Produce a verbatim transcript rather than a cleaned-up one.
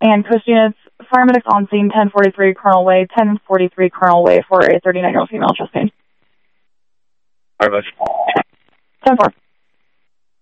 And coast units, fire medics on scene, ten forty-three Colonel Way, ten forty-three Colonel Way for a thirty-nine-year-old female chest pain. Harvard. ten four.